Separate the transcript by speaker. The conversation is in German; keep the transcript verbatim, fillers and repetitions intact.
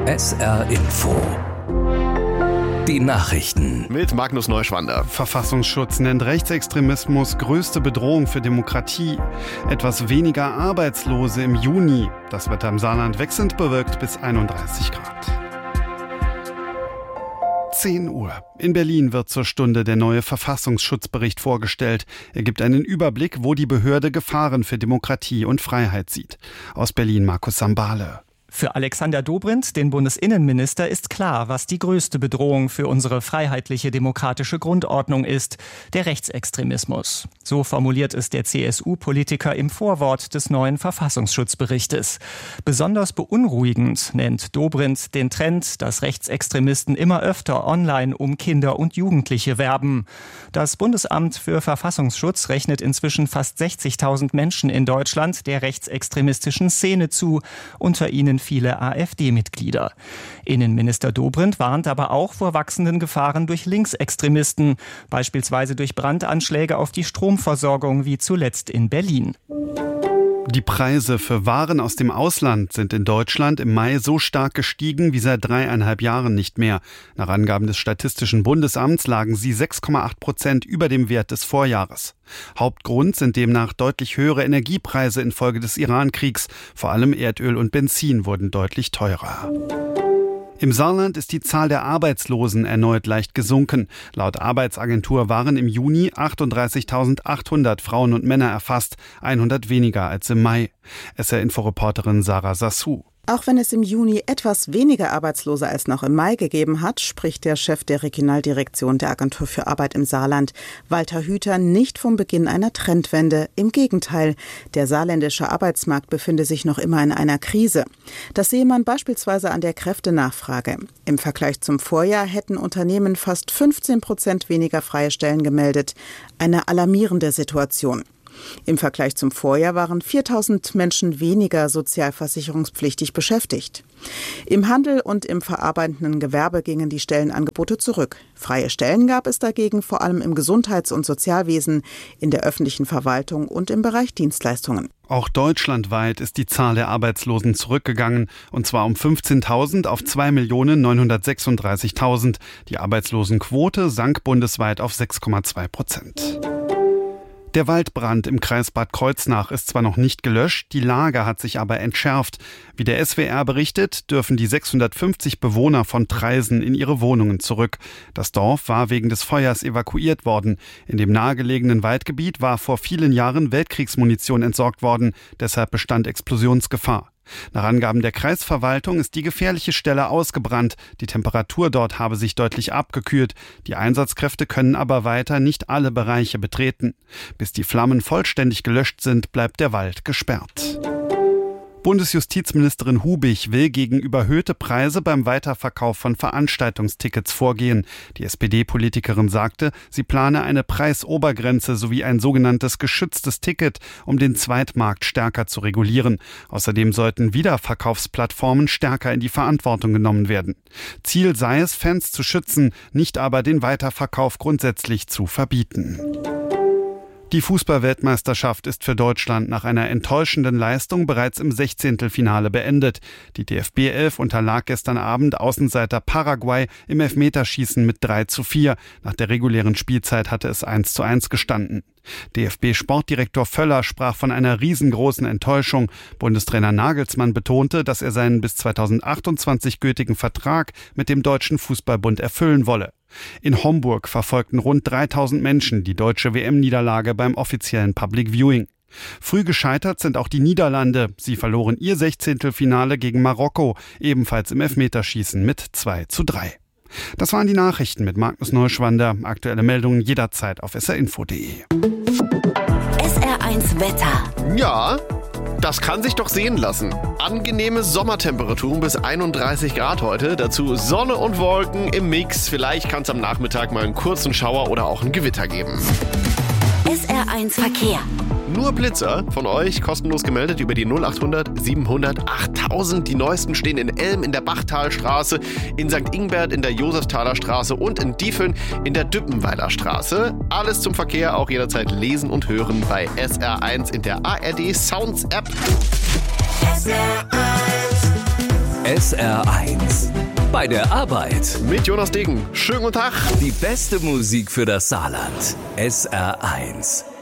Speaker 1: S R Info. Die Nachrichten.
Speaker 2: Mit Magnus Neuschwander.
Speaker 3: Verfassungsschutz nennt Rechtsextremismus größte Bedrohung für Demokratie. Etwas weniger Arbeitslose im Juni. Das Wetter im Saarland wechselnd bewölkt bis einunddreißig Grad. zehn Uhr. In Berlin wird zur Stunde der neue Verfassungsschutzbericht vorgestellt. Er gibt einen Überblick, wo die Behörde Gefahren für Demokratie und Freiheit sieht. Aus Berlin Markus Sambale.
Speaker 4: Für Alexander Dobrindt, den Bundesinnenminister, ist klar, was die größte Bedrohung für unsere freiheitliche demokratische Grundordnung ist: der Rechtsextremismus. So formuliert es der C S U-Politiker im Vorwort des neuen Verfassungsschutzberichtes. Besonders beunruhigend nennt Dobrindt den Trend, dass Rechtsextremisten immer öfter online um Kinder und Jugendliche werben. Das Bundesamt für Verfassungsschutz rechnet inzwischen fast sechzigtausend Menschen in Deutschland der rechtsextremistischen Szene zu, unter ihnen viele AfD-Mitglieder. Innenminister Dobrindt warnt aber auch vor wachsenden Gefahren durch Linksextremisten, beispielsweise durch Brandanschläge auf die Stromversorgung wie zuletzt in Berlin.
Speaker 3: Die Preise für Waren aus dem Ausland sind in Deutschland im Mai so stark gestiegen wie seit dreieinhalb Jahren nicht mehr. Nach Angaben des Statistischen Bundesamts lagen sie sechs Komma acht Prozent über dem Wert des Vorjahres. Hauptgrund sind demnach deutlich höhere Energiepreise infolge des Iran-Kriegs. Vor allem Erdöl und Benzin wurden deutlich teurer. Im Saarland ist die Zahl der Arbeitslosen erneut leicht gesunken. Laut Arbeitsagentur waren im Juni achtunddreißigtausendachthundert Frauen und Männer erfasst, hundert weniger als im Mai. S R-Info-Reporterin Sarah Sassou.
Speaker 5: Auch wenn es im Juni etwas weniger Arbeitslose als noch im Mai gegeben hat, spricht der Chef der Regionaldirektion der Agentur für Arbeit im Saarland, Walter Hüter, nicht vom Beginn einer Trendwende. Im Gegenteil, der saarländische Arbeitsmarkt befinde sich noch immer in einer Krise. Das sehe man beispielsweise an der Kräftenachfrage. Im Vergleich zum Vorjahr hätten Unternehmen fast fünfzehn Prozent weniger freie Stellen gemeldet. Eine alarmierende Situation. Im Vergleich zum Vorjahr waren viertausend Menschen weniger sozialversicherungspflichtig beschäftigt. Im Handel und im verarbeitenden Gewerbe gingen die Stellenangebote zurück. Freie Stellen gab es dagegen vor allem im Gesundheits- und Sozialwesen, in der öffentlichen Verwaltung und im Bereich Dienstleistungen.
Speaker 3: Auch deutschlandweit ist die Zahl der Arbeitslosen zurückgegangen, und zwar um fünfzehntausend auf zwei Millionen neunhundertsechsunddreißigtausend. Die Arbeitslosenquote sank bundesweit auf sechs Komma zwei Prozent. Der Waldbrand im Kreis Bad Kreuznach ist zwar noch nicht gelöscht, die Lage hat sich aber entschärft. Wie der S W R berichtet, dürfen die sechshundertfünfzig Bewohner von Traisen in ihre Wohnungen zurück. Das Dorf war wegen des Feuers evakuiert worden. In dem nahegelegenen Waldgebiet war vor vielen Jahren Weltkriegsmunition entsorgt worden, deshalb bestand Explosionsgefahr. Nach Angaben der Kreisverwaltung ist die gefährliche Stelle ausgebrannt. Die Temperatur dort habe sich deutlich abgekühlt. Die Einsatzkräfte können aber weiter nicht alle Bereiche betreten. Bis die Flammen vollständig gelöscht sind, bleibt der Wald gesperrt. Bundesjustizministerin Hubig will gegen überhöhte Preise beim Weiterverkauf von Veranstaltungstickets vorgehen. Die S P D-Politikerin sagte, sie plane eine Preisobergrenze sowie ein sogenanntes geschütztes Ticket, um den Zweitmarkt stärker zu regulieren. Außerdem sollten Wiederverkaufsplattformen stärker in die Verantwortung genommen werden. Ziel sei es, Fans zu schützen, nicht aber den Weiterverkauf grundsätzlich zu verbieten. Die Fußball-Weltmeisterschaft ist für Deutschland nach einer enttäuschenden Leistung bereits im Sechzehntelfinale beendet. Die D F B elf unterlag gestern Abend Außenseiter Paraguay im Elfmeterschießen mit drei zu vier. Nach der regulären Spielzeit hatte es eins zu eins gestanden. D F B-Sportdirektor Völler sprach von einer riesengroßen Enttäuschung. Bundestrainer Nagelsmann betonte, dass er seinen bis zweitausendachtundzwanzig gültigen Vertrag mit dem Deutschen Fußballbund erfüllen wolle. In Homburg verfolgten rund dreitausend Menschen die deutsche W M-Niederlage beim offiziellen Public Viewing. Früh gescheitert sind auch die Niederlande. Sie verloren ihr Sechzehntelfinale gegen Marokko, ebenfalls im Elfmeterschießen mit zwei zu drei. Das waren die Nachrichten mit Magnus Neuschwander. Aktuelle Meldungen jederzeit auf S R info punkt de.
Speaker 6: S R eins Wetter.
Speaker 2: Ja, das kann sich doch sehen lassen. Angenehme Sommertemperaturen bis einunddreißig Grad heute. Dazu Sonne und Wolken im Mix. Vielleicht kann es am Nachmittag mal einen kurzen Schauer oder auch ein Gewitter geben.
Speaker 6: S R eins Verkehr.
Speaker 2: Nur Blitzer von euch kostenlos gemeldet über die null achthundert siebenhundert achttausend. Die neuesten stehen in Elm in der Bachtalstraße, in Sankt Ingbert in der Josefsthaler Straße und in Diefeln in der Düppenweiler Straße. Alles zum Verkehr auch jederzeit lesen und hören bei S R eins in der A R D Sounds App.
Speaker 1: S R eins. S R eins. bei der Arbeit.
Speaker 2: Mit Jonas Degen. Schönen guten Tag.
Speaker 1: Die beste Musik für das Saarland. S R eins.